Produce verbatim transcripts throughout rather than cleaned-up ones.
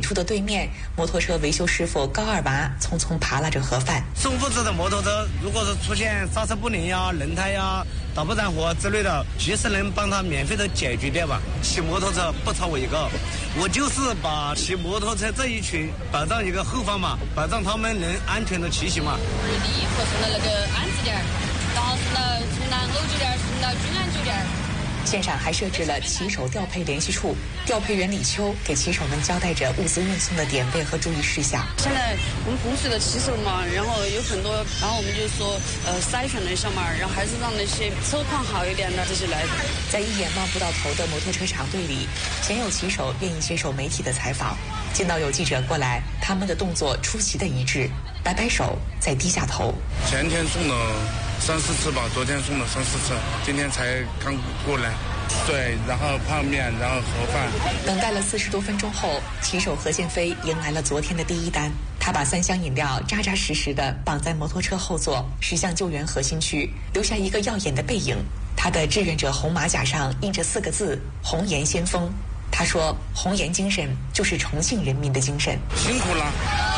处的对面，摩托车维修师傅高二娃匆匆扒拉着盒饭。 重复制的摩托车，如果是出现刹车不灵呀、轮胎呀、打不燃火之类的，及时能帮他免费的解决掉吧。骑摩托车不超我一个，我就是把骑摩托车这一群保障一个后方嘛，保障他们能安全的骑行嘛。 第一和从了那个安置点，然后从了从南欧酒店，从了君安酒店。 现场还设置了骑手调配联系处，调配员李秋给骑手们交代着物资运送的点位和注意事项。 现在我们公司的骑手嘛，然后有很多，然后我们就说呃筛选了一下嘛，然后还是让那些车况好一点的这些来。 在一眼望不到头的摩托车厂队里，鲜有骑手愿意接受媒体的采访。见到有记者过来，他们的动作出奇的一致，摆摆手，再低下头。 前天送了三四次吧，昨天送了三四次，今天才刚过来。对，然后泡面，然后盒饭。 等待了四十多分钟后，骑手何建飞迎来了昨天的第一单。他把三箱饮料扎扎实实地绑在摩托车后座，驶向救援核心区，留下一个耀眼的背影。他的志愿者红马甲上印着四个字：红颜先锋。他说，红颜精神就是重庆人民的精神。 辛苦了。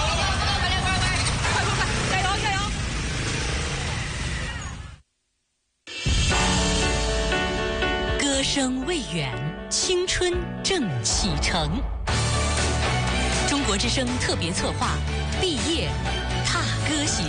歌声未远，青春正启程。中国之声特别策划，毕业踏歌行。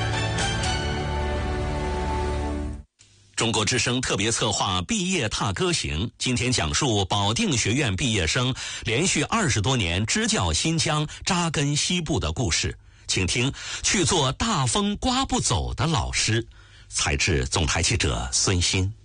中国之声特别策划毕业踏歌行，今天讲述保定学院毕业生连续二十多年支教新疆、扎根西部的故事。请听去做大风刮不走的老师。采制总台记者孙鑫。